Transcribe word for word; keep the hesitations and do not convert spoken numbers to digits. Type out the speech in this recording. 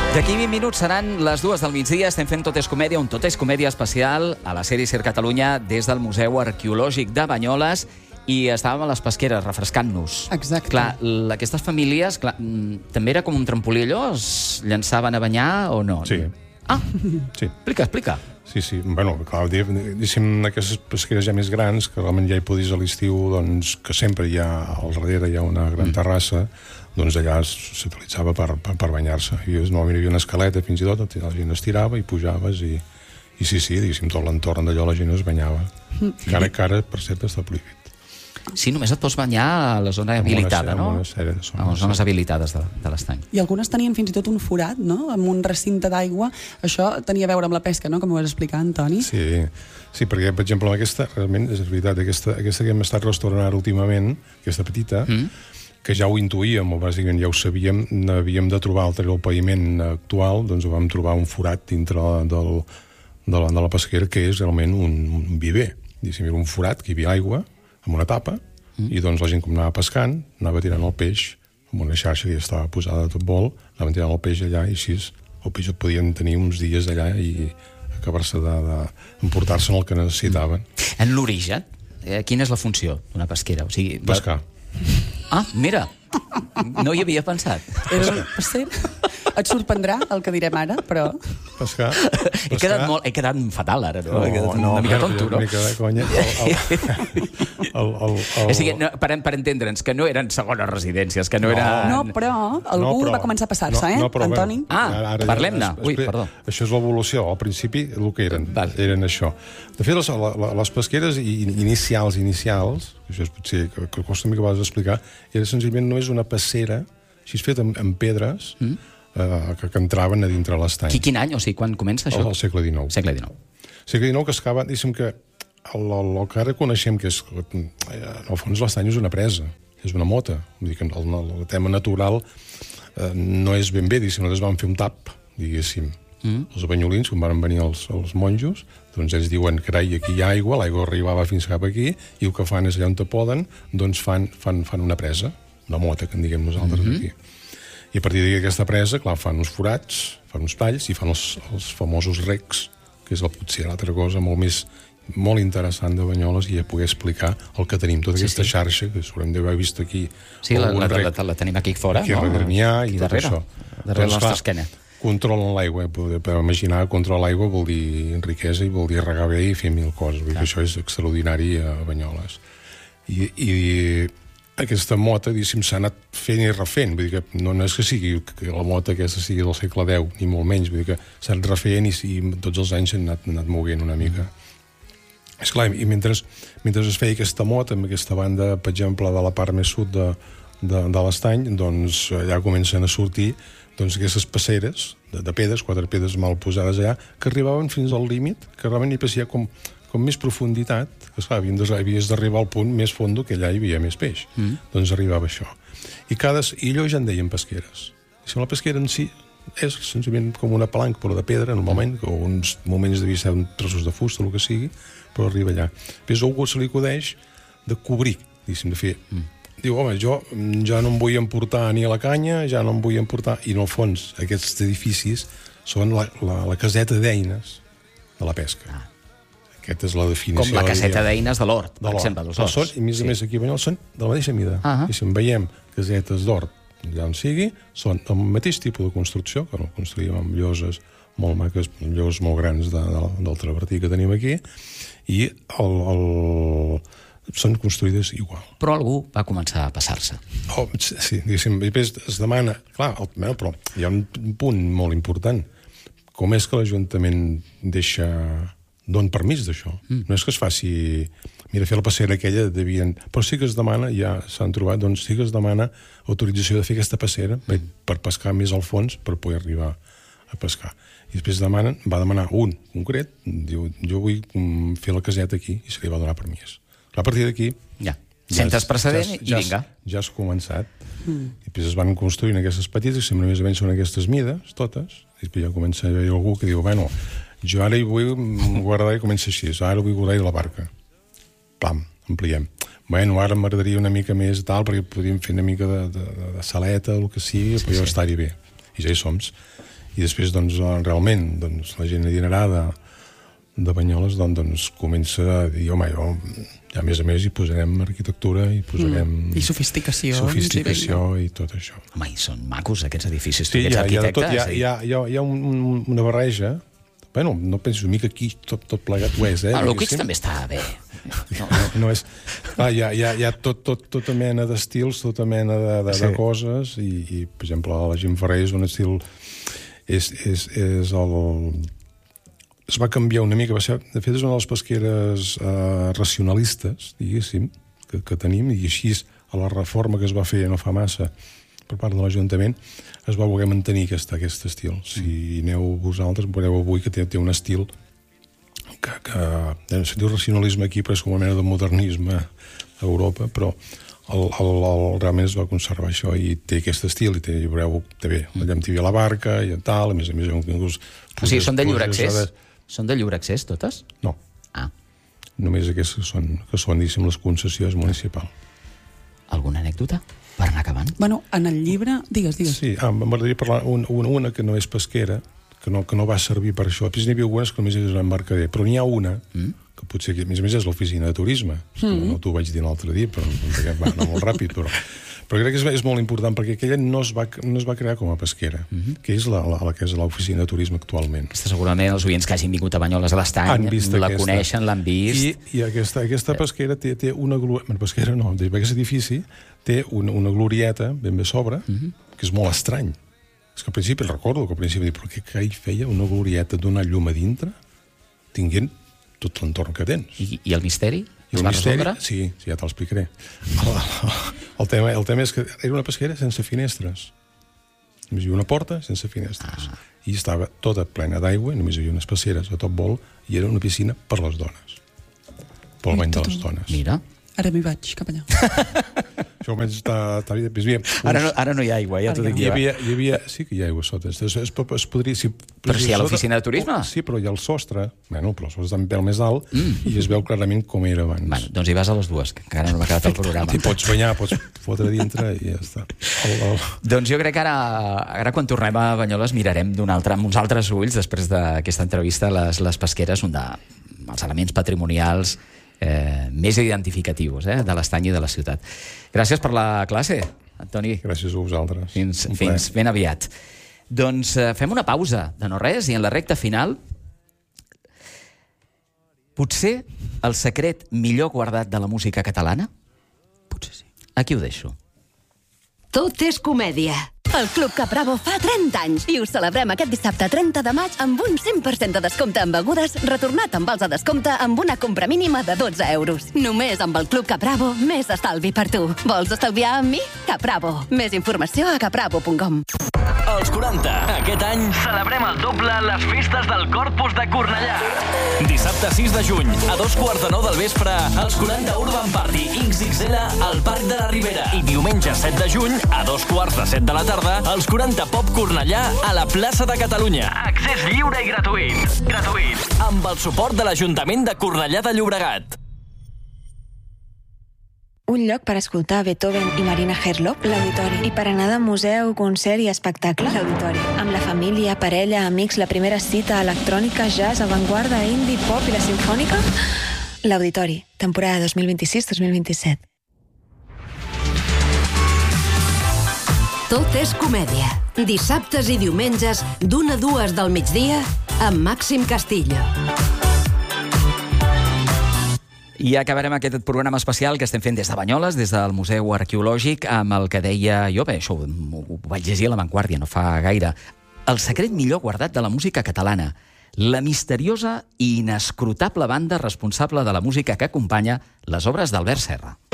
D'aquí vint minuts seran les dues del migdia. Estem fent Tot és comèdia, un Tot és comèdia especial a la sèrie Ser Catalunya des del Museu Arqueològic de Banyoles, i estàvem a les pesqueres refrescant-nos. Exacte. Clar, l- aquestes famílies, clar, mm, també era com un trampolí allò? Es llançaven a banyar o no? Sí. Ah, Sí. explica, explica. Sí, sí. Bueno, clar, diguéssim, aquestes pesqueres ja més grans, que realment ja hi podies a l'estiu, doncs, que sempre hi ha, al darrere hi ha una gran terrassa, doncs allà s'utilitzava per, per, per banyar-se. I normalment hi havia una escaleta, fins i tot, la gent estirava i pujaves, i, i sí, sí, diguéssim, tot l'entorn d'allò la gent es banyava. Cara a cara, per cert, està prohibit. Sí, només et pots banyar a la zona habilitada, Amb no? una sèrie de zones. A les zones habilitades de, de l'estany. I algunes tenien fins i tot un forat, no?, amb un recinte d'aigua. Això tenia a veure amb la pesca, no?, com ho vas explicar, Antoni. Sí, sí, perquè, per exemple, amb aquesta, realment, és veritat, aquesta, aquesta que hem estat restaurant ara últimament, aquesta petita, mm. que ja ho intuïem, o bàsicament ja ho sabíem, havíem de trobar al el paviment actual, doncs vam trobar un forat dintre del, de, la, de la pesquera, que és realment un, un viver. Diguéssim, era un forat, que hi havia aigua, amb una tapa, mm. i doncs la gent, com anava pescant, anava tirant el peix, amb una xarxa que ja estava posada a tot vol, anaven tirant el peix allà, i així el peix el podien tenir uns dies allà i acabar-se d'emportar-se'n el que necessitaven. En l'origen, eh, quina és la funció d'una pesquera? O sigui, Pescar. Ah, mira, no hi havia pensat. Era un pesquer. Et sorprendrà el que direm ara, però... Pescar. He quedat, molt, he quedat fatal ara, no? No, He quedat no, una mica no, tonto, no? Una mica de conya. El, el, el, el, el... O sigui, no, per, per entendre'ns, que no eren segones residències, que no, No. eren... No, però algú No, però- va començar a passar-se, no, eh, no, però, Antoni? bueno, Ah, ara- ara ja- parlem-ne. es- Ui, es- perdó. Això és l'evolució. Al principi, el que eren, Val. eren això. De fet, les, la- les pesqueres i- inicials, inicials, això és potser que, que costa una mica a vegades explicar, era senzillament només una passera, així feta amb, amb pedres, mm. eh, que, que entraven a dintre l'estany. Qui, quin any? O sigui, quan comença això? Al, al segle dinou. Segle dinou. Segle dinou que excava, diguéssim que el, el, el que ara coneixem, que és, eh, en el fons l'estany és una presa, és una mota. Vull dir que el, el tema natural eh, no és ben bé, diguéssim, nosaltres vam fer un tap, diguéssim. Mm. Els banyolins, quan van venir els, els monjos, doncs ells diuen, carai, aquí hi ha aigua, l'aigua arribava fins cap aquí, i el que fan és allà on te poden, doncs fan, fan, fan una presa, una mota, que en diguem nosaltres mm-hmm. aquí. I a partir d'aquesta presa, clar, fan uns forats, fan uns talls i fan els, els famosos recs, que és la, potser l'altra cosa molt més molt interessant de Banyoles, i a poder explicar el que tenim, tota Sí, aquesta sí. xarxa, que s'haurem d'haver vist aquí. Sí, la, algun la, rec, la, la, la tenim aquí fora, aquí no? darrere n'hi ha, i Aquí tot darrere, això. darrere Doncs, la nostra clar, esquena. Controlen l'aigua, eh? Per imaginar, controlar l'aigua vol dir riquesa i vol dir regar bé i fer mil coses. Vull dir que això és extraordinari a Banyoles. I, i aquesta mota, diguéssim, s'ha anat fent i refent. Vull dir que no, no és que sigui que la mota aquesta sigui del segle deu, ni molt menys. Vull dir que s'ha anat refent i, i tots els anys s'ha anat, anat moguent una mica. Mm. Esclar, i mentre, mentre es feia aquesta mota, amb aquesta banda, per exemple, de la part més sud de, de, de l'estany, doncs allà comencen a sortir doncs, aquestes passeres de, de pedres, quatre pedres mal posades allà, que arribaven fins al límit, que realment hi passia com, com més profunditat. Esclar, havies d'arribar al punt més fondo, que allà hi havia més peix. Mm. Doncs arribava això. I, cada, I allò ja en deien pesqueres. I si la pesquera en si és senzillament com una palanca, però de pedra, normalment, o uns moments devia ser uns trossos de fusta, o el que sigui, però arriba allà. Després a algú se li acudeix de cobrir, diguéssim, de fer... Mm. Diu, home, jo ja no em vull emportar ni a la canya, ja no em vull emportar... I, en el fons, aquests edificis són la, la, la caseta d'eines de la pesca. Ah. Aquesta és la definició. Com la caseta d'eines de l'hort, per l'hort. exemple, dels horts. Són, I, a més a més, aquí a Banyoles són de la mateixa mida. Ah. I si en veiem casetes d'hort, allà on sigui, són del mateix tipus de construcció, que no construïm amb lloses molt maques, lloses molt grans de, de, del travertí que tenim aquí, i el... el són construïdes igual. Però algú va començar a passar-se. Oh, sí, diguéssim, després es demana... Clar, el, però hi ha un punt molt important. Com és que l'Ajuntament deixa... Don permís d'això? Mm. No és que es faci... Mira, fer la passera aquella devien... Però sí que es demana, ja s'han trobat, doncs sí que es demana autorització de fer aquesta passera mm. per, per pescar més al fons, per poder arribar a pescar. I després demanen, va demanar un concret, diu, jo vull fer la caseta aquí, i se li va donar permís. A partir d'aquí... Ja. Sentes precedent ja, i ja, vinga. Ja has començat. Mm. I després es van construint aquestes petites, que sempre més o menys són aquestes mides, totes. I després ja comença a haver algú que diu, bueno, jo ara hi vull guardar, i comença així, ara vull guardar la barca. Pam, ampliem. Bueno, ara m'agradaria una mica més tal, perquè podríem fer una mica de, de, de saleta, el que sigui, però jo estar-hi bé. I ja hi som. I després, doncs, realment, doncs, la gent adinerada de Banyoles doncs, doncs comença a dir, home, jo, a més a més hi posarem arquitectura, hi posarem... Mm. I sofisticació. Sofisticació i tot això. Home, i són macos aquests edificis, sí, aquests hi ha, arquitectes. Hi ha, tot, hi ha, hi ha, hi ha un, un, una barreja. Bueno, no penso una mica aquí tot, tot plegat ho és, eh? Ah, l'Uquits també està bé. No, no, no és... Clar, hi ha, hi ha, hi ha tot, tot, tota mena d'estils, tota mena de, de, sí. de coses, i, i, per exemple, la Jim Ferrer és un estil... És, és, és el... Es va canviar una mica, va ser, de fet és una de les pesqueres eh, racionalistes, diguéssim, que, que tenim, i així a la reforma que es va fer no fa massa per part de l'Ajuntament es va voler mantenir aquest, aquest estil. Si aneu vosaltres, veureu avui que té, té un estil que, que se diu racionalisme aquí, però és com una mena de modernisme a Europa, però el, el, el, realment es va conservar això i té aquest estil, i té, i veureu, té bé, la llamptiva a la barca i tal, a més a més... Inclús, o sigui, són de lliure accés? Són de lliure accés, totes? No. Ah. Només aquestes que són, que són diguéssim, les concessions municipals. Alguna anècdota per anar acabant? Bueno, en el llibre... Digues, digues. Sí, ah, m'agradaria parlar una, una que no és pesquera, que no, que no va servir per això. Després n'hi havia algunes que només és l'embarcader, però n'hi ha una, mm. que potser, que a més a més és l'oficina de turisme. Mm. No t'ho vaig dir l'altre dia, però va anar molt ràpid, però... Però crec que és, és molt important, perquè aquella no es va, no es va crear com a pesquera, mm-hmm. que és la, la, la que és l'oficina de turisme actualment. Aquesta segurament els oients que hagin vingut a Banyoles a l'Estany la aquesta. Coneixen, l'han vist... I, i aquesta, aquesta pesquera té, té una... Bueno, pesquera no, aquest edifici té una, una glorieta ben bé sobre, mm-hmm. que és molt estrany. És que al principi, recordo que al principi, però què carai feia una glorieta donar llum a dintre, tinguent tot l'entorn que tens? I, i el misteri? I el misteri, sí, sí, ja te'l explicaré. El, el, tema, el tema és que era una pesquera sense finestres. Només hi havia una porta sense finestres. Ah. I estava tota plena d'aigua, només hi havia unes passeres a tot vol, i era una piscina per les dones. Pel bany de les dones. Mira. Ara m'hi vaig, cap allà. Això almenys està... està uns... ara, no, ara no hi ha aigua, ja t'ho dic. Hi havia, hi havia... Sí que hi ha aigua sota. Es, es, es podria... Si, però si hi ha l'oficina de turisme? Oh, sí, però hi ha el sostre. Bueno, però el sostre està un pèl més alt mm. i es veu clarament com era abans. Bueno, doncs hi vas a les dues, que encara no m'ha quedat el programa. T'hi pots banyar, pots fotre dintre i ja està. El, el... Doncs jo crec que ara, ara quan tornem a Banyoles mirarem d'un altre, amb uns altres ulls, després d'aquesta entrevista, les, les pesqueres, un dels elements patrimonials Eh, més identificatius eh, de l'Estany i de la ciutat. Gràcies per la classe, Antoni. Gràcies a vosaltres. Fins, fins ben aviat. Doncs eh, fem una pausa de no res i en la recta final potser el secret millor guardat de la música catalana? Potser sí. Aquí ho deixo. Tot és comèdia. El Club Capravo fa trenta anys i ho celebrem aquest dissabte trenta de maig amb un cent per cent de descompte en begudes retornat amb vals de descompte amb una compra mínima de dotze euros. Només amb el Club Capravo, més estalvi per tu. Vols estalviar amb mi? Capravo. Més informació a capravo punt com. Els quaranta. Aquest any celebrem el doble les festes del Corpus de Cornellà. Dissabte sis de juny, a dos quarts de nou del vespre, els quaranta Urban Party X X L al Parc de la Ribera. I diumenge set de juny, a dos quarts de set de la tarda, els quaranta Pop Cornellà a la plaça de Catalunya. Accés lliure i gratuït. Gratuït. Amb el suport de l'Ajuntament de Cornellà de Llobregat. Un lloc per escoltar Beethoven i Marina Herlop, l'Auditori. I per anar de museu, concert i espectacle, l'Auditori. Amb la família, parella, amics, la primera cita, electrònica, jazz, avantguarda, indie, pop i la simfònica, l'Auditori. Temporada dos mil vint-i-sis dos mil vint-i-set. Tot és comèdia. Dissabtes i diumenges, d'una a dues del migdia, amb Màxim Castillo. I acabarem aquest programa especial que estem fent des de Banyoles, des del Museu Arqueològic, amb el que deia jo, bé, això ho, ho vaig llegir a La Vanguardia, no fa gaire, el secret millor guardat de la música catalana, la misteriosa i inescrutable banda responsable de la música que acompanya les obres d'Albert Serra.